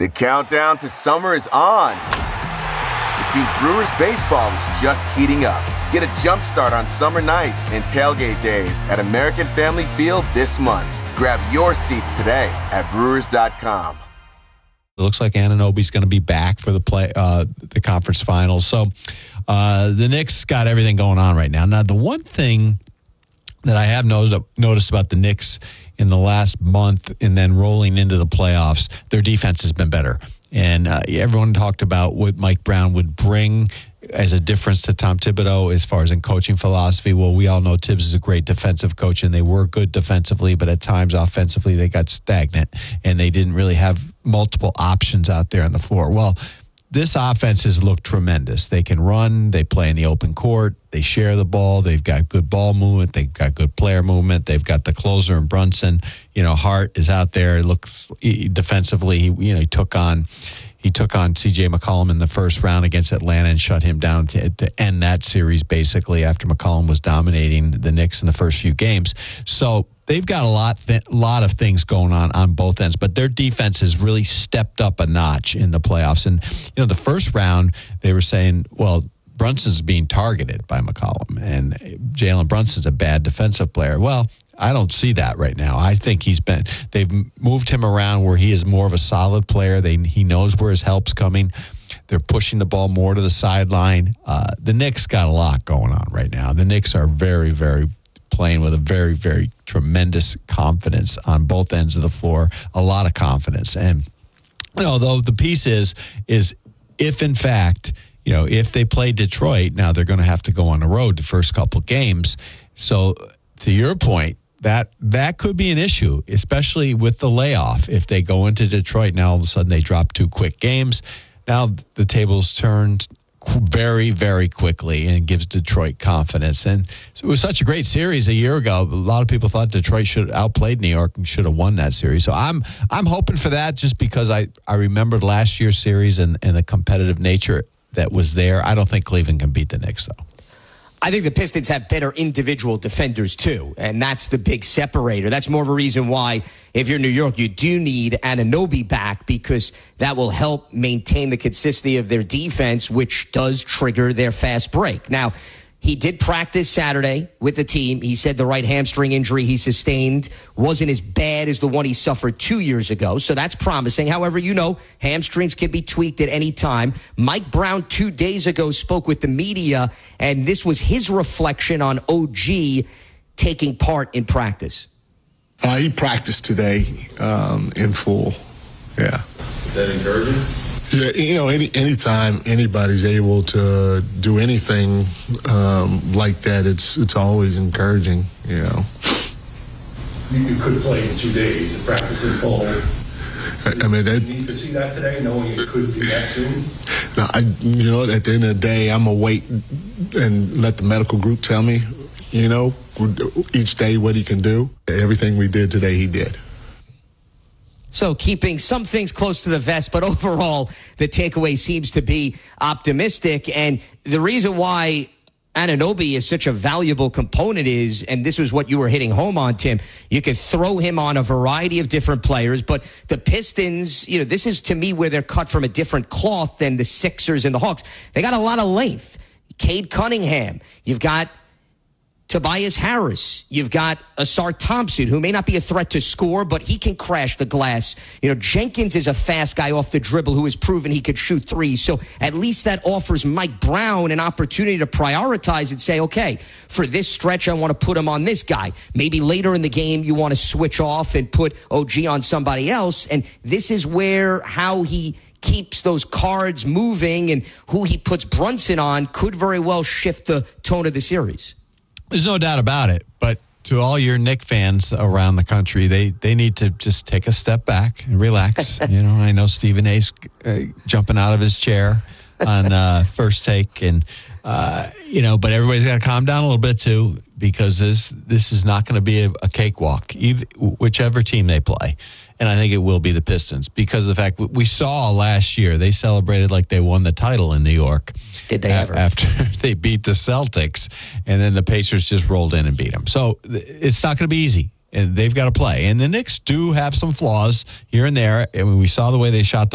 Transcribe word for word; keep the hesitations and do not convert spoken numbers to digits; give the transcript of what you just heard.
The countdown to summer is on, which means Brewers baseball is just heating up. Get a jump start on summer nights and tailgate days at American Family Field this month. Grab your seats today at brewers dot com. It looks like Anunoby's going to be back for the play, uh, the conference finals. So uh, the Knicks got everything going on right now. Now, the one thing that I have noticed, noticed about the Knicks in the last month and then rolling into the playoffs, their defense has been better. And uh, everyone talked about what Mike Brown would bring as a difference to Tom Thibodeau as far as in coaching philosophy. Well, we all know Tibbs is a great defensive coach, and they were good defensively, but at times offensively they got stagnant, and they didn't really have multiple options out there on the floor. Well, this offense has looked tremendous. They can run. They play in the open court. They share the ball. They've got good ball movement. They've got good player movement. They've got the closer in Brunson. You know, Hart is out there. It looks defensively. He, you know, he took on he took on C J McCollum in the first round against Atlanta and shut him down to, to end that series basically after McCollum was dominating the Knicks in the first few games. So they've got a lot, th- lot of things going on on both ends, but their defense has really stepped up a notch in the playoffs. And, you know, the first round, they were saying, well, Brunson's being targeted by McCollum, and Jalen Brunson's a bad defensive player. Well, I don't see that right now. I think he's been, they've moved him around where he is more of a solid player. They, he knows where his help's coming. They're pushing the ball more to the sideline. Uh, the Knicks got a lot going on right now. The Knicks are very, very playing with a very, very tremendous confidence on both ends of the floor, a lot of confidence. And, you know, though the piece is, is if in fact, you know, if they play Detroit, now they're going to have to go on the road the first couple games. So to your point, that that could be an issue, especially with the layoff. If they go into Detroit, now all of a sudden they drop two quick games. Now the table's turned very, very quickly, and it gives Detroit confidence. And so it was such a great series a year ago. A lot of people thought Detroit should have outplayed New York and should have won that series. So I'm I'm hoping for that just because I, I remembered last year's series and, and the competitive nature that was there. I don't think Cleveland can beat the Knicks, though. I think the Pistons have better individual defenders, too, and that's the big separator. That's more of a reason why, if you're New York, you do need Anunoby back because that will help maintain the consistency of their defense, which does trigger their fast break. Now, he did practice Saturday with the team. He said the right hamstring injury he sustained wasn't as bad as the one he suffered two years ago, so that's promising. However, you know, hamstrings can be tweaked at any time. Mike Brown two days ago spoke with the media, and this was his reflection on O G taking part in practice. Uh, he practiced today um, in full, yeah. Is that encouraging? Yeah, you know, any anytime anybody's able to do anything um, like that, it's it's always encouraging, you know. You could play in two days and practice in full. I mean, that, you need to see that today, knowing it could be that soon? No, I, you know, at the end of the day, I'm going to wait and let the medical group tell me, you know, each day what he can do. Everything we did today, he did. So keeping some things close to the vest, but overall, the takeaway seems to be optimistic. And the reason why Anunoby is such a valuable component is, and this was what you were hitting home on, Tim, you could throw him on a variety of different players, but the Pistons, you know, this is to me where they're cut from a different cloth than the Sixers and the Hawks. They got a lot of length. Cade Cunningham, you've got Tobias Harris. You've got Asar Thompson, who may not be a threat to score, but he can crash the glass. You know, Jenkins is a fast guy off the dribble who has proven he could shoot threes. So at least that offers Mike Brown an opportunity to prioritize and say, okay, for this stretch, I want to put him on this guy. Maybe later in the game, you want to switch off and put O G on somebody else. And this is where how he keeps those cards moving and who he puts Brunson on could very well shift the tone of the series. There's no doubt about it, but to all your Knick fans around the country, they, they need to just take a step back and relax. You know, I know Stephen A's uh, jumping out of his chair on uh, First Take, and uh, you know, but everybody's got to calm down a little bit too, because this this is not going to be a, a cakewalk, either, whichever team they play. And I think it will be the Pistons because of the fact we saw last year they celebrated like they won the title in New York. Did they a- ever? After they beat the Celtics, and then the Pacers just rolled in and beat them. So it's not going to be easy, and they've got to play. And the Knicks do have some flaws here and there. I mean, we saw the way they shot the